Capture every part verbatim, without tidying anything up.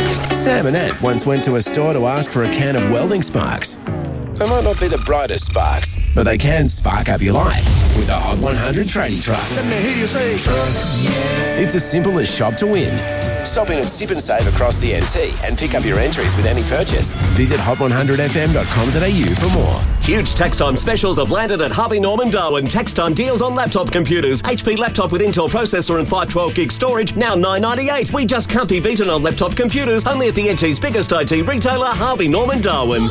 Sam and Ant once went to a store to ask for a can of welding sparks. They might not be the brightest sparks, but they can spark up your life with a Hot one hundred tradie truck. Let me hear you say, truck, yeah. It's as simple as shop to win. Stop in at Sip and Save across the N T and pick up your entries with any purchase. Visit hot one hundred f m dot com dot a u for more. Huge tax time specials have landed at Harvey Norman Darwin. Tax time deals on laptop computers. H P laptop with Intel processor and five twelve gig storage, now nine ninety-eight. We just can't be beaten on laptop computers. Only at the N T's biggest I T retailer, Harvey Norman Darwin.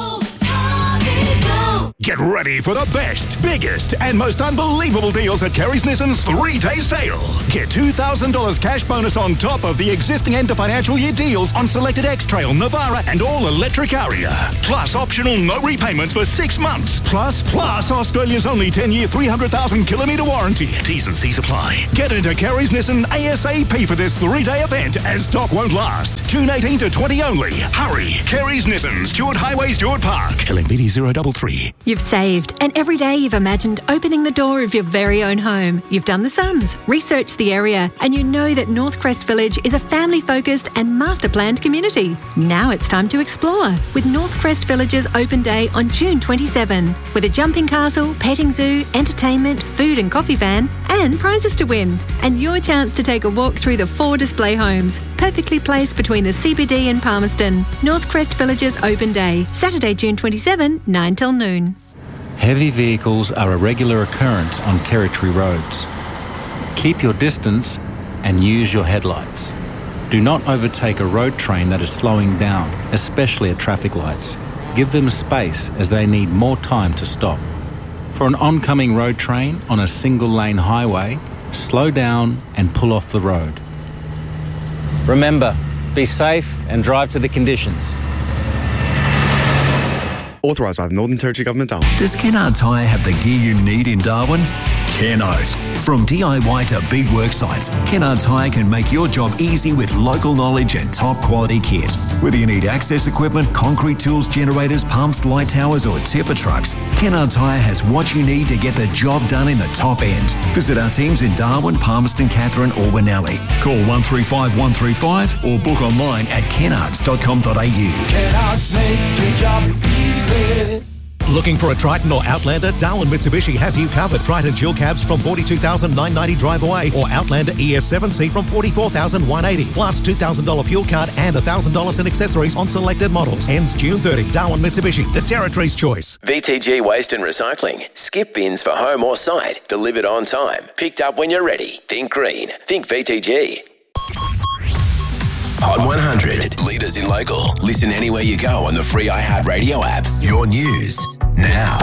Get ready for the best, biggest and most unbelievable deals at Kerry's Nissan's three-day sale. Get two thousand dollars cash bonus on top of the existing end of financial year deals on selected X-Trail, Navara and all-electric Aria. Plus optional no repayments for six months. Plus, plus Australia's only ten-year, three hundred thousand kilometre warranty. T's and C's apply. Get into Kerry's Nissan ASAP for this three-day event as stock won't last. June eighteenth to twentieth only. Hurry. Kerry's Nissan, Stuart Highway, Stuart Park. L M V D zero three three. You've saved, and every day you've imagined opening the door of your very own home. You've done the sums, researched the area, and you know that Northcrest Village is a family-focused and master-planned community. Now it's time to explore with Northcrest Village's open day on June twenty-seventh, with a jumping castle, petting zoo, entertainment, food and coffee van, and prizes to win. And your chance to take a walk through the four display homes, perfectly placed between the C B D and Palmerston. Northcrest Village's open day, Saturday, June twenty-seventh, nine till noon. Heavy vehicles are a regular occurrence on Territory roads. Keep your distance and use your headlights. Do not overtake a road train that is slowing down, especially at traffic lights. Give them space as they need more time to stop. For an oncoming road train on a single lane highway, slow down and pull off the road. Remember, be safe and drive to the conditions. Authorised by the Northern Territory Government, Darwin. Does Kennard Tyre have the gear you need in Darwin? Kennoth. From D I Y to big work sites, Kennard Tyre can make your job easy with local knowledge and top quality kit. Whether you need access equipment, concrete tools, generators, pumps, light towers or tipper trucks, Kennard Tyre has what you need to get the job done in the top end. Visit our teams in Darwin, Palmerston, Katherine or Winnelly. Call one three five one three five or book online at kennards dot com dot a u. Kennards make your job easy. Looking for a Triton or Outlander? Darwin Mitsubishi has you covered. Triton dual cabs from forty-two thousand nine hundred ninety drive away, or Outlander E S seven C from forty-four thousand one hundred eighty. Plus two thousand dollars fuel card and one thousand dollars in accessories on selected models. Ends June thirtieth. Darwin Mitsubishi, the Territory's choice. V T G Waste and Recycling. Skip bins for home or site. Delivered on time. Picked up when you're ready. Think green. Think V T G. Hot one hundred. Leaders in local. Listen anywhere you go on the free iHeartRadio app. Your news now.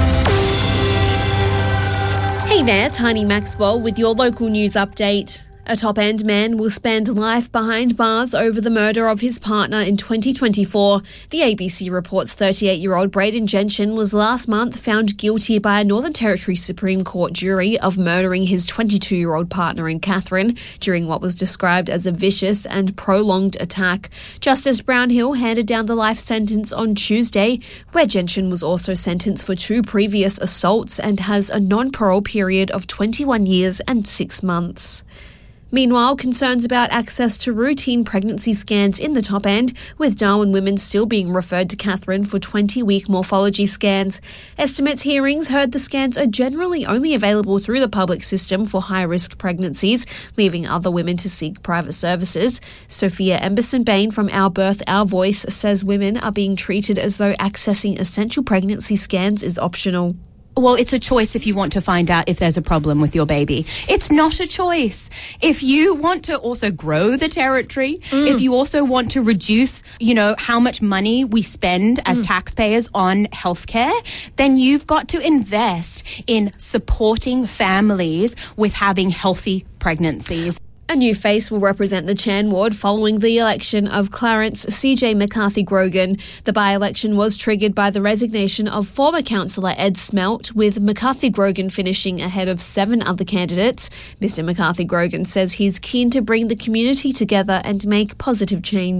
Hey there, Tiny Maxwell with your local news update. A top-end man will spend life behind bars over the murder of his partner in twenty twenty-four. The A B C reports thirty-eight-year-old Braden Gentian was last month found guilty by a Northern Territory Supreme Court jury of murdering his twenty-two-year-old partner in Katherine during what was described as a vicious and prolonged attack. Justice Brownhill handed down the life sentence on Tuesday, where Gentian was also sentenced for two previous assaults and has a non-parole period of twenty-one years and six months. Meanwhile, concerns about access to routine pregnancy scans in the top end, with Darwin women still being referred to Katherine for twenty-week morphology scans. Estimates hearings heard the scans are generally only available through the public system for high-risk pregnancies, leaving other women to seek private services. Sophia Emberson-Bain from Our Birth, Our Voice says women are being treated as though accessing essential pregnancy scans is optional. Well, it's a choice if you want to find out if there's a problem with your baby. It's not a choice. If you want to also grow the territory, mm. if you also want to reduce, you know, how much money we spend as mm. taxpayers on healthcare, then you've got to invest in supporting families with having healthy pregnancies. A new face will represent the Chan ward following the election of Clarence C J McCarthy-Grogan. The by-election was triggered by the resignation of former councillor Ed Smelt, with McCarthy-Grogan finishing ahead of seven other candidates. Mister McCarthy-Grogan says he's keen to bring the community together and make positive change.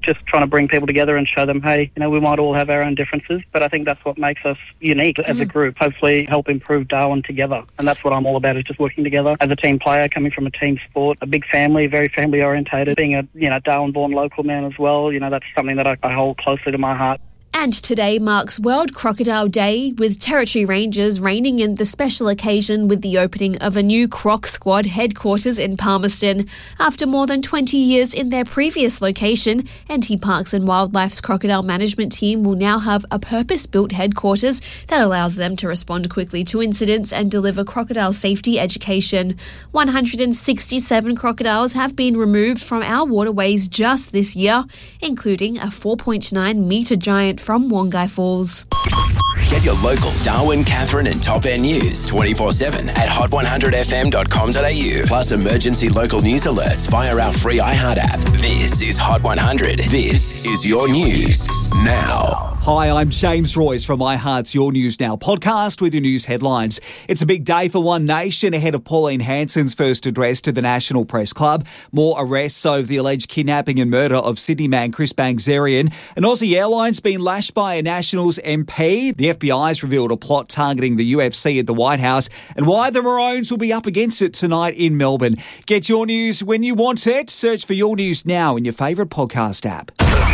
just trying to bring people together and show them, hey, you know, we might all have our own differences, but I think that's what makes us unique as a group. Hopefully help improve Darwin together. And that's what I'm all about, is just working together as a team player, coming from a team sport, a big family, very family orientated. Being a, you know, Darwin-born local man as well, you know, that's something that I, I hold closely to my heart. And today marks World Crocodile Day, with Territory Rangers reigning in the special occasion with the opening of a new Croc Squad headquarters in Palmerston. After more than twenty years in their previous location, N T Parks and Wildlife's crocodile management team will now have a purpose-built headquarters that allows them to respond quickly to incidents and deliver crocodile safety education. one hundred sixty-seven crocodiles have been removed from our waterways just this year, including a four point nine metre giant from Wongai Falls. Get your local Darwin, Catherine and Top End news twenty-four seven at hot one hundred f m dot com dot a u. Plus emergency local news alerts via our free iHeart app. This is Hot one hundred. This is your news now. Hi, I'm James Royce from iHeart's Your News Now podcast with your news headlines. It's a big day for One Nation ahead of Pauline Hanson's first address to the National Press Club. More arrests over the alleged kidnapping and murder of Sydney man Chris Bangzerian. An Aussie airline's been lashed by a Nationals M P. The F B I's revealed a plot targeting the U F C at the White House, and why the Maroons will be up against it tonight in Melbourne. Get your news when you want it. Search for Your News Now in your favourite podcast app.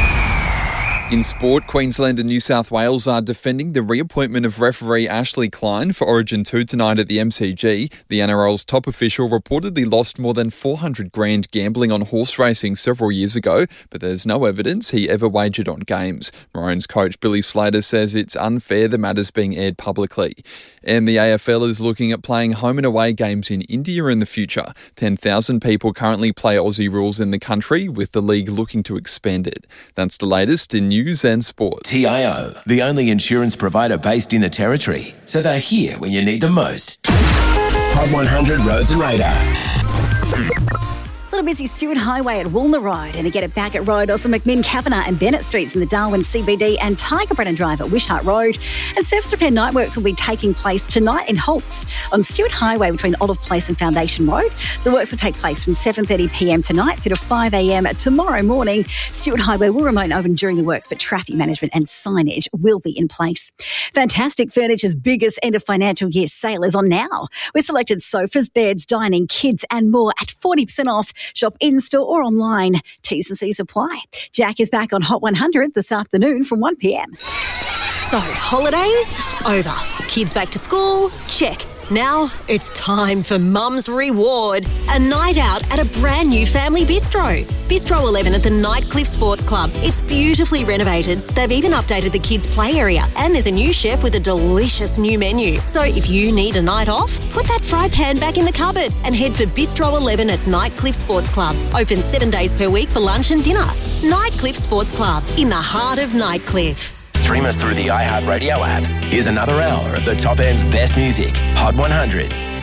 In sport, Queensland and New South Wales are defending the reappointment of referee Ashley Klein for Origin two tonight at the M C G. The N R L's top official reportedly lost more than four hundred grand gambling on horse racing several years ago, but there's no evidence he ever wagered on games. Maroons coach Billy Slater says it's unfair the matter's being aired publicly. And the A F L is looking at playing home and away games in India in the future. ten thousand people currently play Aussie rules in the country, with the league looking to expand it. That's the latest in news and sport. T I O, the only insurance provider based in the Territory, so they're here when you need them most. Hot one hundred Roads and Radar. A little busy Stewart Highway at Walner Road, and to get it back at Road, also McMinn, Kavanagh and Bennett Streets in the Darwin C B D, and Tiger Brennan Drive at Wishart Road. And surface repair night works will be taking place tonight in Holtz on Stewart Highway between Olive Place and Foundation Road. The works will take place from seven thirty p m tonight through to five a m tomorrow morning. Stewart Highway will remain open during the works, but traffic management and signage will be in place. Fantastic Furniture's biggest end of financial year sale is on now. We've selected sofas, beds, dining, kids and more at forty percent off. Shop in-store or online. T's and C's apply. Jack is back on Hot one hundred this afternoon from one p m. So, holidays? Over. Kids back to school? Check. Now it's time for Mum's Reward, a night out at a brand new family bistro. Bistro eleven at the Nightcliff Sports Club. It's beautifully renovated. They've even updated the kids' play area, and there's a new chef with a delicious new menu. So if you need a night off, put that fry pan back in the cupboard and head for Bistro eleven at Nightcliff Sports Club. Open seven days per week for lunch and dinner. Nightcliff Sports Club, in the heart of Nightcliff. Stream us through the iHeart Radio app. Here's another hour of the Top End's best music. Hot one hundred.